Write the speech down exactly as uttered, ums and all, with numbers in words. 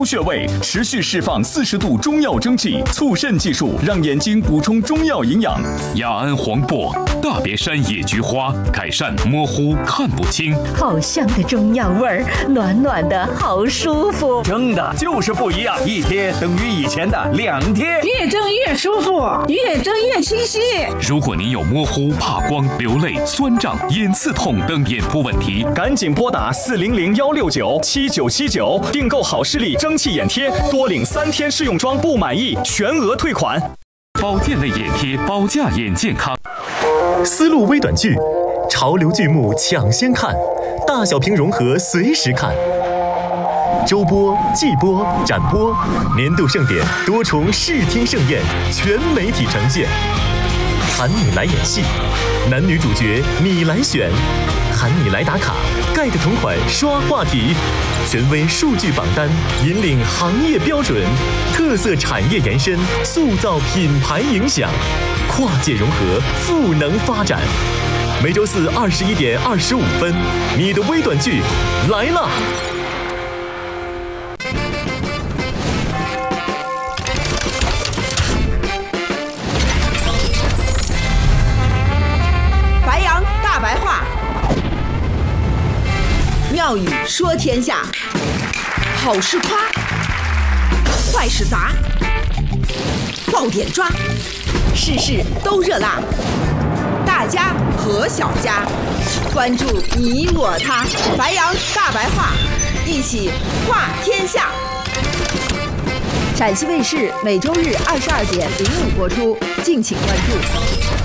穴位持续释放四十度中药蒸汽，促肾技术让眼睛补充中药营养。 雅安黄柏、大别山野菊花，改善模糊看不清。 好香的中药味儿，暖暖的，好舒服。 蒸的就是不一样，一贴等于以前的两贴， 越蒸越舒服，越蒸越清晰。 如果您有模糊、怕光、流泪、酸胀、眼刺痛等眼部问题， 赶紧拨打四零零幺六九七九七九订购好视力蒸汽眼贴，多领三天试用装，不满意全额退款。 保健类眼贴，保驾眼健康。 丝路微短剧，潮流剧目抢先看，大小屏融合随时看。周播、季播、展播，年度盛典多重视听盛宴，全媒体呈现。喊你来演戏，男女主角你来选，喊你来打卡，盖的同款刷话题，权威数据榜单引领行业标准，特色产业延伸塑造品牌影响，跨界融合赋能发展。每周四二十一点二十五分，你的微短剧来了。 白话，妙语说天下，好事夸，坏事砸，爆点抓，事事都热辣，大家和小家，关注你我他，白羊大白话，一起话天下。陕西卫视每周日二十二点零五播出，敬请关注。